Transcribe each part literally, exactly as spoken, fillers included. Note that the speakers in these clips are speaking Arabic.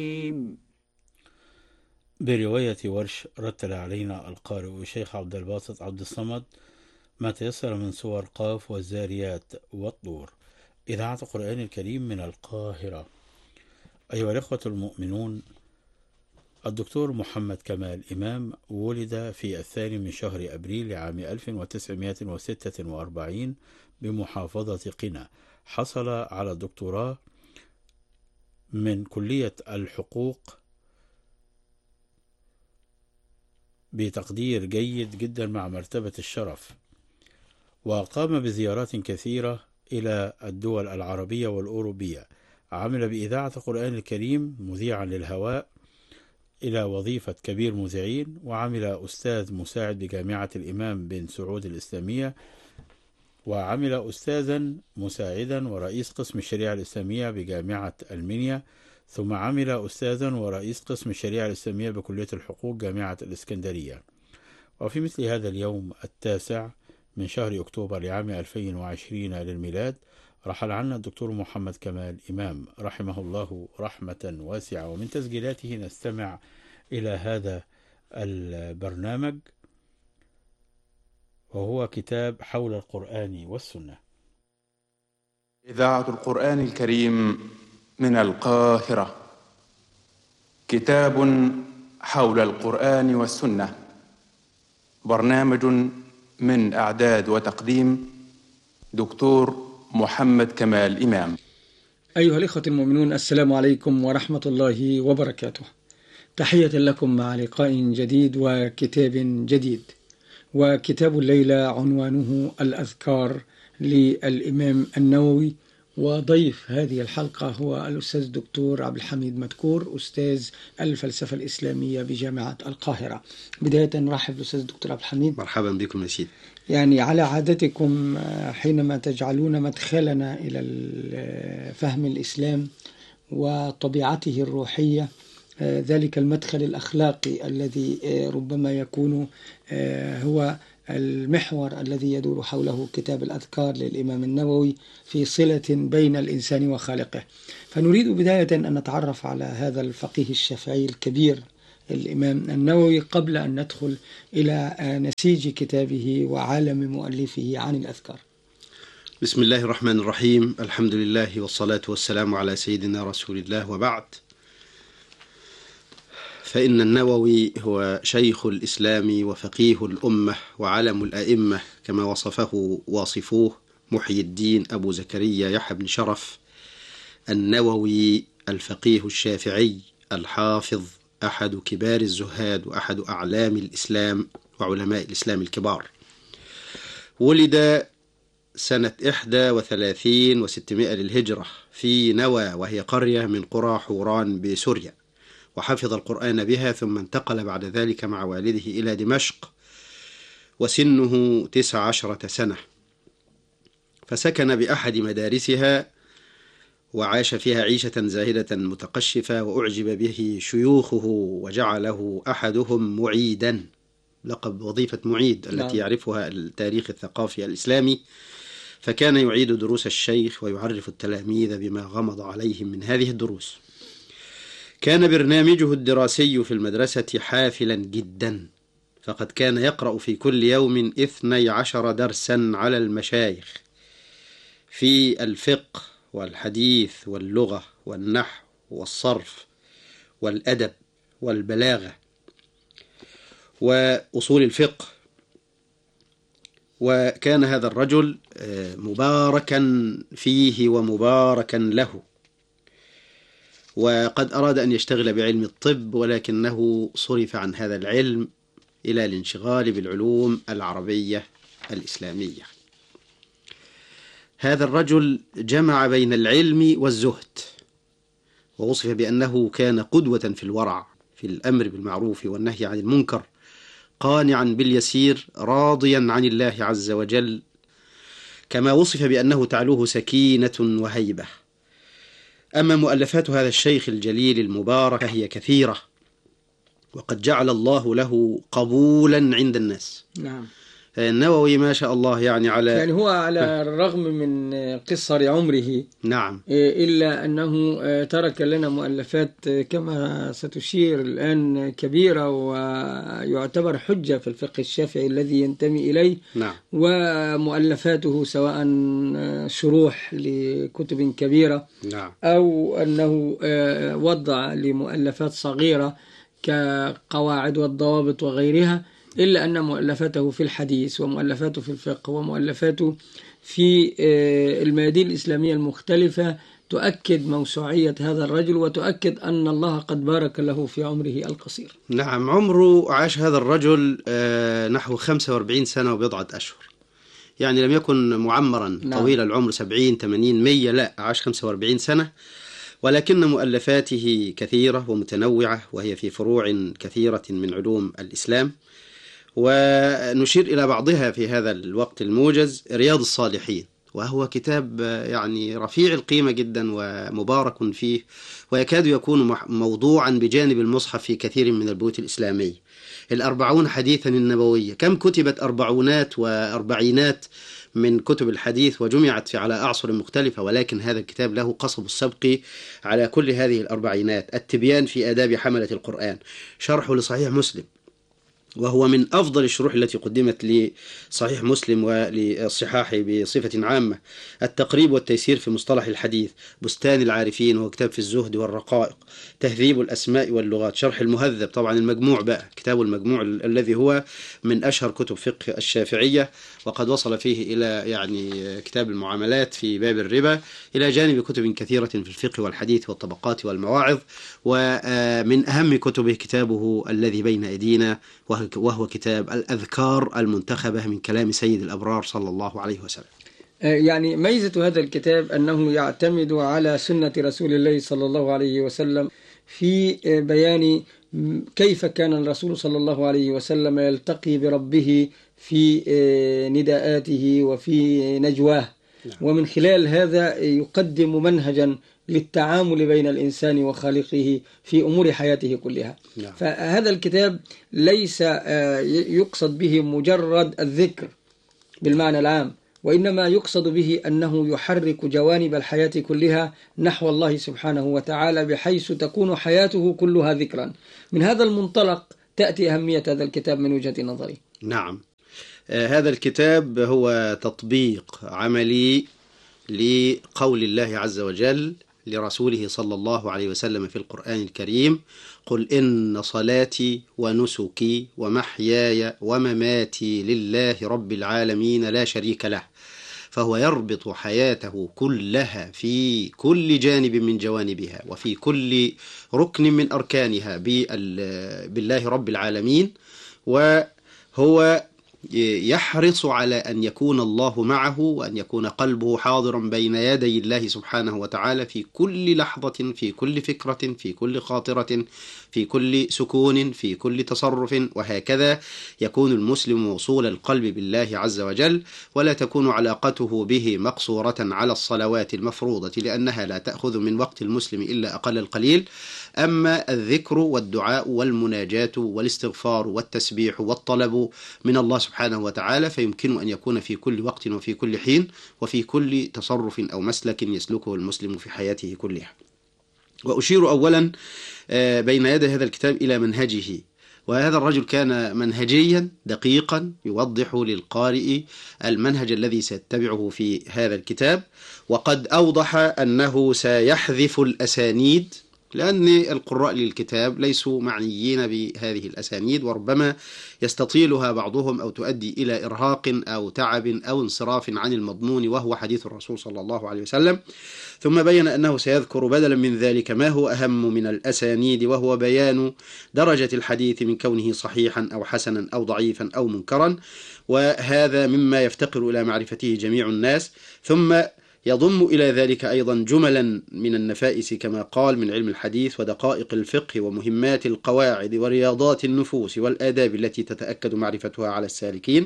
برواية ورش رتل علينا القارئ الشيخ عبد الباسط عبد الصمد ما تيسر من سور قاف والزاريات والطور. إذاعة القرآن الكريم من القاهرة. أيها الإخوة المؤمنون، الدكتور محمد كمال إمام ولد في الثاني من شهر أبريل لعام ألف وتسعمائة وستة وأربعين بمحافظة قنا. حصل على الدكتوراه من كلية الحقوق بتقدير جيد جدا مع مرتبة الشرف، وقام بزيارات كثيرة إلى الدول العربية والأوروبية. عمل بإذاعة القرآن الكريم مذيعا للهواء إلى وظيفة كبير مذيعين، وعمل أستاذ مساعد بجامعة الإمام بن سعود الإسلامية، وعمل أستاذا مساعدا ورئيس قسم الشريعة الإسلامية بجامعة المنيا، ثم عمل أستاذا ورئيس قسم الشريعة الإسلامية بكلية الحقوق جامعة الإسكندرية. وفي مثل هذا اليوم التاسع من شهر أكتوبر لعام ألفين وعشرين للميلاد رحل عنا الدكتور محمد كمال إمام رحمه الله رحمة واسعة. ومن تسجيلاته نستمع إلى هذا البرنامج، وهو كتاب حول القرآن والسنة. إذاعة القرآن الكريم من القاهرة. كتاب حول القرآن والسنة، برنامج من إعداد وتقديم دكتور محمد كمال إمام. أيها الإخوة المؤمنون، السلام عليكم ورحمة الله وبركاته. تحية لكم مع لقاء جديد وكتاب جديد. وكتاب الليلة عنوانه الأذكار للإمام النووي، وضيف هذه الحلقة هو الأستاذ الدكتور عبد الحميد مدكور، أستاذ الفلسفة الإسلامية بجامعة القاهرة. بداية نرحب بالأستاذ الدكتور عبد الحميد. مرحبا بكم يا سيدي. يعني على عادتكم حينما تجعلون مدخلنا إلى فهم الإسلام وطبيعته الروحية، ذلك المدخل الأخلاقي الذي ربما يكون هو المحور الذي يدور حوله كتاب الأذكار للإمام النووي في صلة بين الإنسان وخالقه. فنريد بداية أن نتعرف على هذا الفقيه الشافعي الكبير الإمام النووي قبل أن ندخل إلى نسيج كتابه وعالم مؤلفه عن الأذكار. بسم الله الرحمن الرحيم، الحمد لله والصلاة والسلام على سيدنا رسول الله، وبعد. فإن النووي هو شيخ الإسلام وفقيه الأمة وعلم الأئمة، كما وصفه واصفوه محي الدين أبو زكريا يحيى بن شرف النووي الفقيه الشافعي الحافظ، أحد كبار الزهاد وأحد أعلام الإسلام وعلماء الإسلام الكبار. ولد سنة إحدى وثلاثين وستمائة للهجرة في نوى، وهي قرية من قرى حوران بسوريا، وحفظ القرآن بها، ثم انتقل بعد ذلك مع والده إلى دمشق وسنه تسع عشرة سنة، فسكن بأحد مدارسها وعاش فيها عيشة زاهدة متقشفة، وأعجب به شيوخه وجعله أحدهم معيدا، لقب وظيفة معيد التي يعرفها التاريخ الثقافي الإسلامي، فكان يعيد دروس الشيخ ويعرف التلاميذ بما غمض عليهم من هذه الدروس. كان برنامجه الدراسي في المدرسة حافلا جدا، فقد كان يقرأ في كل يوم اثني عشر درسا على المشايخ في الفقه والحديث واللغة والنحو والصرف والأدب والبلاغة وأصول الفقه. وكان هذا الرجل مباركا فيه ومباركا له، وقد أراد أن يشتغل بعلم الطب، ولكنه صرف عن هذا العلم إلى الانشغال بالعلوم العربية الإسلامية. هذا الرجل جمع بين العلم والزهد، ووصف بأنه كان قدوة في الورع، في الأمر بالمعروف والنهي عن المنكر، قانعا باليسير راضيا عن الله عز وجل، كما وصف بأنه تعلوه سكينة وهيبة. أما مؤلفات هذا الشيخ الجليل المبارك هي كثيرة، وقد جعل الله له قبولا عند الناس. نعم. النووي ما شاء الله يعني على يعني هو على الرغم من قصر عمره نعم إلا أنه ترك لنا مؤلفات كما ستشير الآن كبيرة، ويعتبر حجة في الفقه الشافعي الذي ينتمي إليه. نعم. ومؤلفاته سواء شروح لكتب كبيرة نعم. أو أنه وضع لمؤلفات صغيرة كقواعد والضوابط وغيرها، إلا أن مؤلفاته في الحديث ومؤلفاته في الفقه ومؤلفاته في الميادين الإسلامية المختلفة تؤكد موسوعية هذا الرجل، وتؤكد أن الله قد بارك له في عمره القصير. نعم، عمره عاش هذا الرجل نحو خمسة وأربعين سنة وبضعة أشهر، يعني لم يكن معمرا. نعم. طويل العمر سبعين ثمانين مية، لا، عاش خمسة وأربعين سنة، ولكن مؤلفاته كثيرة ومتنوعة، وهي في فروع كثيرة من علوم الإسلام. ونشير إلى بعضها في هذا الوقت الموجز: رياض الصالحين، وهو كتاب يعني رفيع القيمة جدا ومبارك فيه، ويكاد يكون موضوعا بجانب المصحف في كثير من البيوت الإسلامية. الأربعون حديثا النبوية، كم كتبت أربعونات وأربعينات من كتب الحديث وجمعت في على أعصر مختلفة، ولكن هذا الكتاب له قصب السبق على كل هذه الأربعينات. التبيان في آداب حملة القرآن، شرح لصحيح مسلم، وهو من أفضل الشروح التي قدمت لصحيح مسلم وللصحاح بصفة عامة. التقريب والتيسير في مصطلح الحديث، بستان العارفين وهو كتاب في الزهد والرقائق، تهذيب الأسماء واللغات، شرح المهذب، طبعا المجموع بقى، كتاب المجموع الذي هو من أشهر كتب فقه الشافعية، وقد وصل فيه إلى يعني كتاب المعاملات في باب الربا، إلى جانب كتب كثيرة في الفقه والحديث والطبقات والمواعظ. ومن أهم كتبه كتابه الذي بين أيدينا، وهو كتاب الأذكار المنتخبة من كلام سيد الأبرار صلى الله عليه وسلم. يعني ميزة هذا الكتاب أنه يعتمد على سنة رسول الله صلى الله عليه وسلم في بيان كيف كان الرسول صلى الله عليه وسلم يلتقي بربه في نداءاته وفي نجواه، ومن خلال هذا يقدم منهجا للتعامل بين الإنسان وخالقه في أمور حياته كلها. نعم. فهذا الكتاب ليس يقصد به مجرد الذكر بالمعنى العام، وإنما يقصد به أنه يحرك جوانب الحياة كلها نحو الله سبحانه وتعالى، بحيث تكون حياته كلها ذكرا. من هذا المنطلق تأتي أهمية هذا الكتاب من وجهة نظري. نعم، هذا الكتاب هو تطبيق عملي لقول الله عز وجل لرسوله صلى الله عليه وسلم في القرآن الكريم: قل إن صلاتي ونسكي ومحياي ومماتي لله رب العالمين لا شريك له. فهو يربط حياته كلها في كل جانب من جوانبها وفي كل ركن من أركانها بالله رب العالمين، وهو يحرص على أن يكون الله معه، وأن يكون قلبه حاضرا بين يدي الله سبحانه وتعالى في كل لحظة، في كل فكرة، في كل خاطرة، في كل سكون، في كل تصرف، وهكذا يكون المسلم موصول القلب بالله عز وجل، ولا تكون علاقته به مقصورة على الصلوات المفروضة، لأنها لا تأخذ من وقت المسلم إلا أقل القليل. أما الذكر والدعاء والمناجاة والاستغفار والتسبيح والطلب من الله سبحانه وتعالى فيمكن أن يكون في كل وقت وفي كل حين وفي كل تصرف أو مسلك يسلكه المسلم في حياته كلها. وأشير أولا بين يدي هذا الكتاب إلى منهجه، وهذا الرجل كان منهجيا دقيقا يوضح للقارئ المنهج الذي سيتبعه في هذا الكتاب، وقد أوضح أنه سيحذف الأسانيد، لأن القراء للكتاب ليسوا معنيين بهذه الأسانيد، وربما يستطيلها بعضهم أو تؤدي إلى إرهاق أو تعب أو انصراف عن المضمون وهو حديث الرسول صلى الله عليه وسلم. ثم بين أنه سيذكر بدلا من ذلك ما هو أهم من الأسانيد، وهو بيان درجة الحديث من كونه صحيحا أو حسنا أو ضعيفا أو منكرا، وهذا مما يفتقر إلى معرفته جميع الناس. ثم يضم إلى ذلك أيضا جملا من النفائس كما قال من علم الحديث ودقائق الفقه ومهمات القواعد ورياضات النفوس والآداب التي تتأكد معرفتها على السالكين.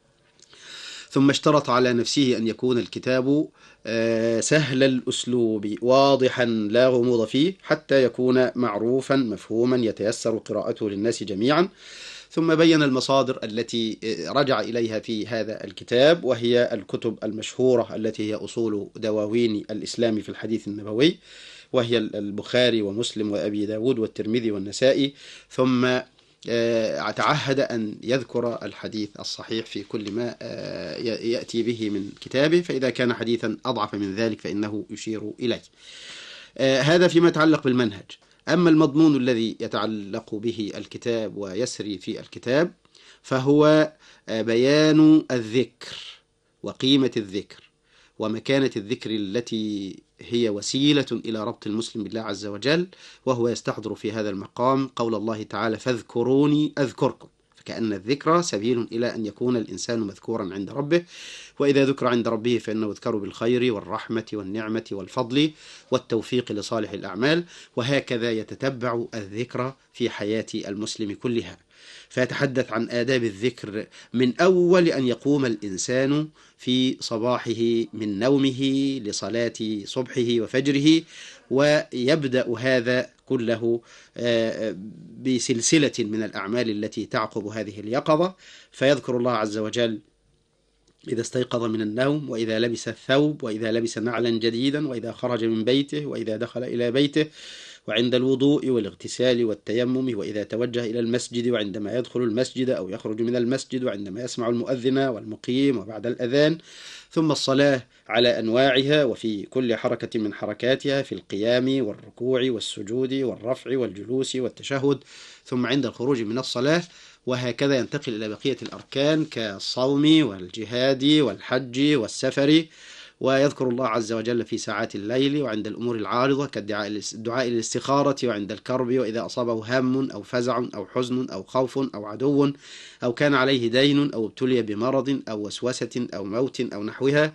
ثم اشترط على نفسه أن يكون الكتاب سهل الأسلوب واضحا لا غموض فيه، حتى يكون معروفا مفهوما يتيسر قراءته للناس جميعا. ثم بين المصادر التي رجع إليها في هذا الكتاب، وهي الكتب المشهورة التي هي أصول دواوين الإسلام في الحديث النبوي، وهي البخاري ومسلم وأبي داود والترمذي والنسائي. ثم تعهد أن يذكر الحديث الصحيح في كل ما يأتي به من كتابه، فإذا كان حديثا أضعف من ذلك فإنه يشير إليه. هذا فيما يتعلق بالمنهج. أما المضمون الذي يتعلق به الكتاب ويسري في الكتاب فهو بيان الذكر وقيمة الذكر ومكانة الذكر التي هي وسيلة إلى ربط المسلم بالله عز وجل، وهو يستحضر في هذا المقام قول الله تعالى فاذكروني أذكركم، فكأن الذكر سبيل إلى أن يكون الإنسان مذكورا عند ربه، وإذا ذكر عند ربه فإنه يذكر بالخير والرحمة والنعمة والفضل والتوفيق لصالح الأعمال، وهكذا يتتبع الذكر في حياة المسلم كلها. فيتحدث عن آداب الذكر من أول أن يقوم الإنسان في صباحه من نومه لصلاة صبحه وفجره، ويبدأ هذا كله بسلسلة من الأعمال التي تعقب هذه اليقظة، فيذكر الله عز وجل إذا استيقظ من النوم، وإذا لبس الثوب، وإذا لبس نعلا جديدا، وإذا خرج من بيته، وإذا دخل إلى بيته، وعند الوضوء والاغتسال والتيمم، وإذا توجه إلى المسجد، وعندما يدخل المسجد أو يخرج من المسجد، وعندما يسمع المؤذن والمقيم وبعد الأذان، ثم الصلاة على أنواعها وفي كل حركة من حركاتها، في القيام والركوع والسجود والرفع والجلوس والتشهد، ثم عند الخروج من الصلاة، وهكذا ينتقل إلى بقية الأركان كالصوم والجهاد والحج والسفر. ويذكر الله عز وجل في ساعات الليل وعند الأمور العارضة كالدعاء الاستخارة، وعند الكرب، وإذا أصابه هم أو فزع أو حزن أو خوف أو عدو أو كان عليه دين أو ابتلي بمرض أو وسوسة أو موت أو نحوها،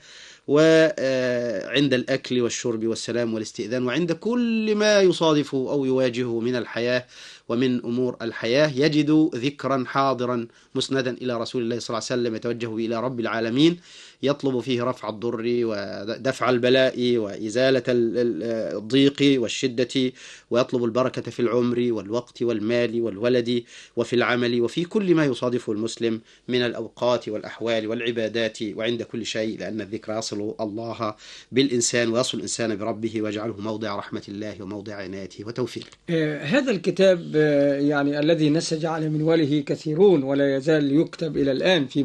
وعند الأكل والشرب والسلام والاستئذان، وعند كل ما يصادف أو يواجهه من الحياة ومن أمور الحياة يجد ذكرا حاضرا مسندا إلى رسول الله صلى الله عليه وسلم يتوجه إلى رب العالمين، يطلب فيه رفع الضر ودفع البلاء وإزالة الضيق والشدة، ويطلب البركة في العمر والوقت والمال والولد وفي العمل وفي كل ما يصادفه المسلم من الأوقات والأحوال والعبادات، وعند كل شيء، لأن الذكر يصل الله بالإنسان ويصل الإنسان بربه ويجعله موضع رحمة الله وموضع عنايته وتوفيقه. هذا الكتاب يعني الذي نسج على منواله كثيرون ولا يزال يكتب إلى الآن في